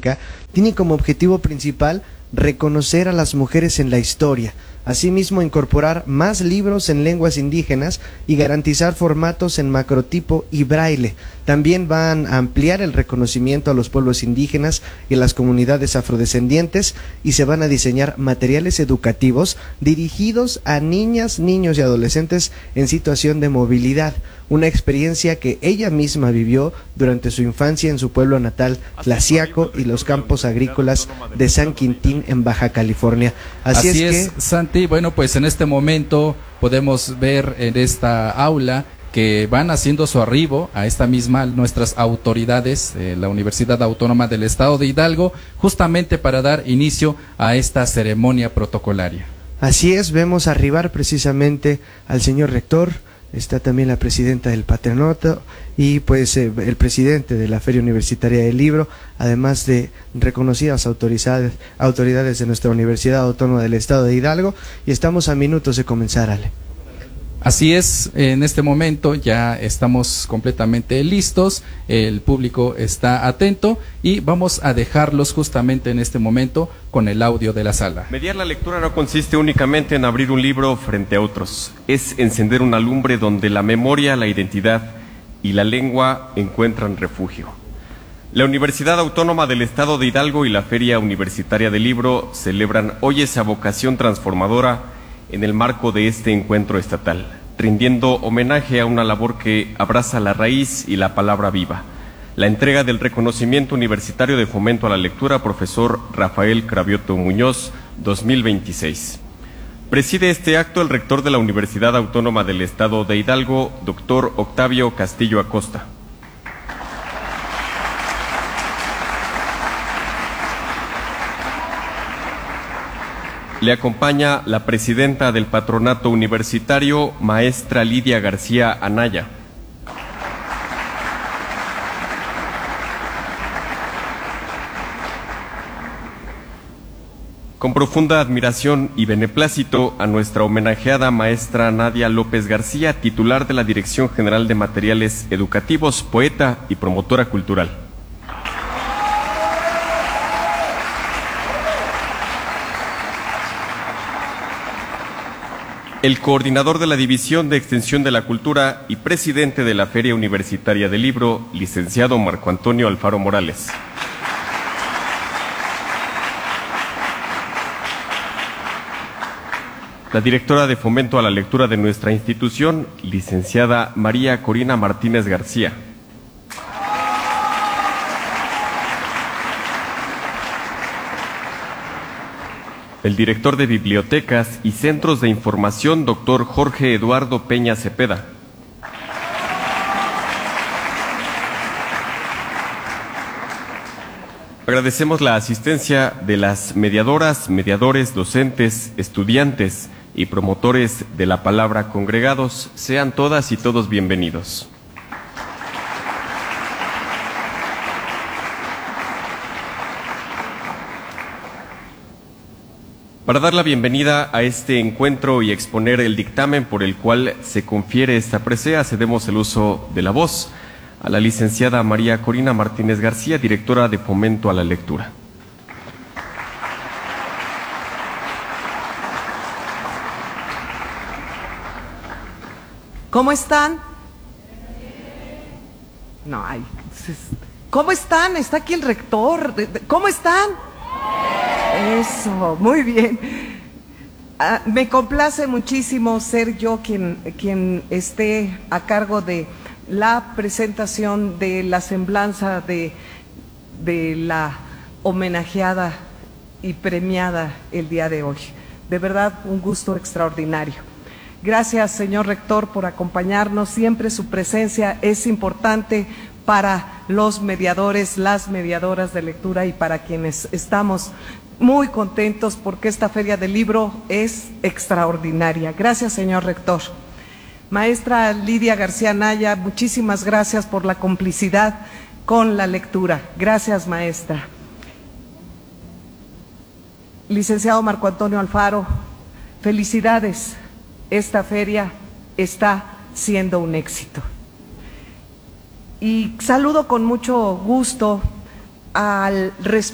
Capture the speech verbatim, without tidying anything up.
Pública tiene como objetivo principal reconocer a las mujeres en la historia, asimismo incorporar más libros en lenguas indígenas y garantizar formatos en macrotipo y braille. También van a ampliar el reconocimiento a los pueblos indígenas y a las comunidades afrodescendientes y se van a diseñar materiales educativos dirigidos a niñas, niños y adolescentes en situación de movilidad, una experiencia que ella misma vivió durante su infancia en su pueblo natal, Tlaxiaco, y los campos agrícolas de San Quintín en Baja California. Así, Así es, es que... Santi, bueno, pues en este momento podemos ver en esta aula que van haciendo su arribo a esta misma nuestras autoridades, eh, la Universidad Autónoma del Estado de Hidalgo, justamente para dar inicio a esta ceremonia protocolaria. Así es, vemos arribar precisamente al señor rector, está también la presidenta del patronato y pues eh, el presidente de la Feria Universitaria del Libro, además de reconocidas autoridades, autoridades de nuestra Universidad Autónoma del Estado de Hidalgo, y estamos a minutos de comenzar, Ale. Así es, en este momento ya estamos completamente listos, el público está atento y vamos a dejarlos justamente en este momento con el audio de la sala. Mediar la lectura no consiste únicamente en abrir un libro frente a otros, es encender una lumbre donde la memoria, la identidad y la lengua encuentran refugio. La Universidad Autónoma del Estado de Hidalgo y la Feria Universitaria del Libro celebran hoy esa vocación transformadora en el marco de este encuentro estatal, rindiendo homenaje a una labor que abraza la raíz y la palabra viva. La entrega del reconocimiento universitario de fomento a la lectura, profesor Rafael Cravioto Muñoz, dos mil veintiséis. Preside este acto el rector de la Universidad Autónoma del Estado de Hidalgo, doctor Octavio Castillo Acosta. Le acompaña la presidenta del patronato universitario, maestra Lidia García Anaya. Con profunda admiración y beneplácito a nuestra homenajeada maestra Nadia López García, titular de la Dirección General de Materiales Educativos, poeta y promotora cultural. El coordinador de la División de Extensión de la Cultura y presidente de la Feria Universitaria del Libro, licenciado Marco Antonio Alfaro Morales. La directora de Fomento a la Lectura de nuestra institución, licenciada María Corina Martínez García. El director de Bibliotecas y Centros de Información, doctor Jorge Eduardo Peña Cepeda. Agradecemos la asistencia de las mediadoras, mediadores, docentes, estudiantes y promotores de la palabra congregados. Sean todas y todos bienvenidos. Para dar la bienvenida a este encuentro y exponer el dictamen por el cual se confiere esta presea, cedemos el uso de la voz a la licenciada María Corina Martínez García, directora de Fomento a la Lectura. ¿Cómo están? No, ay. ¿Cómo están? Está aquí el rector. ¿Cómo están? Eso, muy bien. Ah, me complace muchísimo ser yo quien, quien esté a cargo de la presentación de la semblanza de, de la homenajeada y premiada el día de hoy. De verdad, un gusto extraordinario. Gracias, señor rector, por acompañarnos. Siempre su presencia es importante para los mediadores, las mediadoras de lectura y para quienes estamos muy contentos porque esta Feria del Libro es extraordinaria. Gracias, señor rector. Maestra Lidia García Anaya, muchísimas gracias por la complicidad con la lectura. Gracias, maestra. Licenciado Marco Antonio Alfaro, felicidades. Esta feria está siendo un éxito. Y saludo con mucho gusto al responsable